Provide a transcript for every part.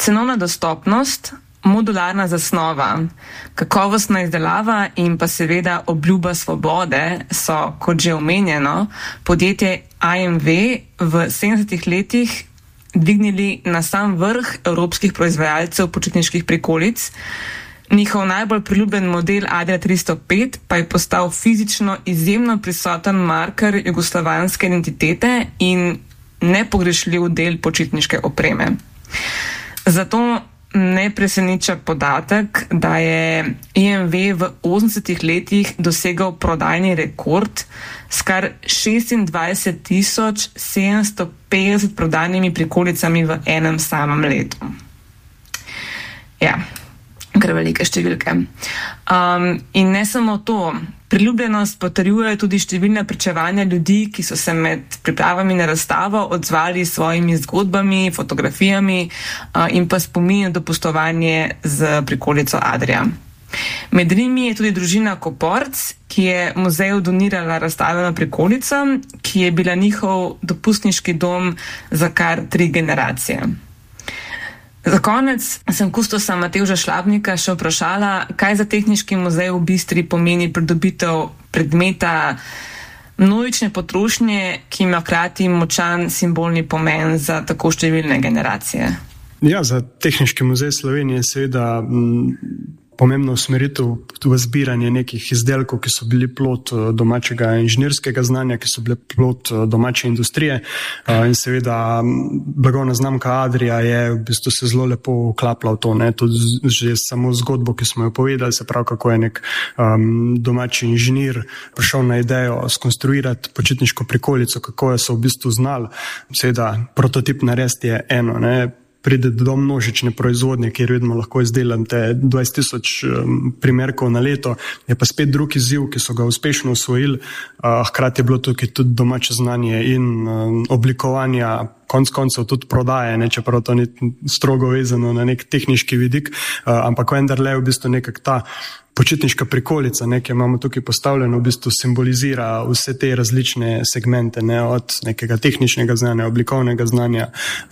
Cenovna dostopnost, modularna zasnova, kakovostna izdelava in pa seveda obljuba svobode so, kot že omenjeno, podjetje AMV v 70 letih dvignili na sam vrh evropskih proizvajalcev počitniških prikolic. Njihov najbolj priljubljen model Adria 305 pa je postal fizično izjemno prisoten marker jugoslovanske identitete in nepogrešljiv del počitniške opreme. Zato ne preseneča podatek, da je AMV v 80 letih dosegal prodajni rekord s kar 26.750 prodajnimi prikolicami v enem samem letu. Ja, kar velike številke. In ne samo to, priljubljenost potrjujejo tudi številne pričevanja ljudi, ki so se med pripravami na razstavo odzvali s svojimi zgodbami, fotografijami in pa spominjo dopustovanje z prikolico Adria. Med njimi je tudi družina Koporc, ki je muzeju donirala razstavljeno prikolico, ki je bila njihov dopustniški dom za kar 3 generacije. Za konec sem kustosa Matevža Šlabnika še vprašala, kaj za Tehniški muzej v Bistri pomeni pridobitev predmeta množične potrošnje, ki ima hkrati močan simbolni pomen za tako številne generacije. Ja, za Tehniški muzej Slovenije je seveda pomembno usmeritev v zbiranje nekih izdelkov, ki so bili plod domačega inženirskega znanja, ki so bile plod domače industrije. In seveda blagovna znamka Adria je v bistvu se zelo lepo vklapla v to. Tudi že samo zgodbo, ki smo jo povedali, se pravi, kako je nek domači inženir prišel na idejo skonstruirati počitniško prikolico, kako jo so v bistvu znali. Seveda prototip narediti je eno, pride do množične proizvodnje, kjer vedno lahko izdelam te 20,000 primerkov na leto, je pa spet drug izziv, ki so ga uspešno osvojili. Hkrati je bilo tukaj tudi domače znanje in oblikovanja, konec koncev tudi prodaje, čeprav to ni strogo vezano na nek tehniški vidik, ampak vendarle v bistvu nekak ta počitniška prikolica, ki imamo tukaj postavljeno, v bistvu simbolizira vse te različne segmente, od nekega tehničnega znanja, oblikovnega znanja,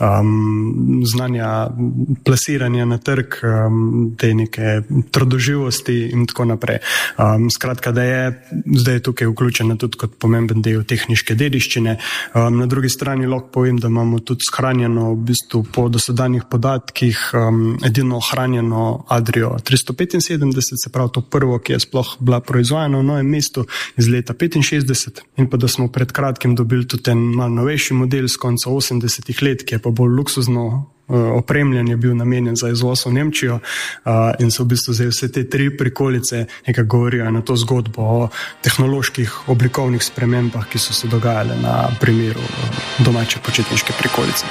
znanja plasiranja na trg, te neke trdoživosti in tako naprej. Skratka, da je zdaj tukaj vključena tudi kot pomemben del tehniške dediščine. Na drugi strani lahko povem, da imamo tudi shranjeno v bistvu po dosedanjih podatkih edino ohranjeno Adrio 375, se pravi to prvo, ki je sploh bila proizvajana v Novem mestu iz leta 65, in pa da smo pred kratkim dobili tudi en malo novejši model z konca 80 let, ki je pa bolj luksuzno opremljen, je bil namenjen za izvoz v Nemčijo in so v bistvu zdaj vse te 3 prikolice nekaj govorijo na to zgodbo o tehnoloških oblikovnih spremembah, ki so se dogajale na primeru domače počitniške prikolice.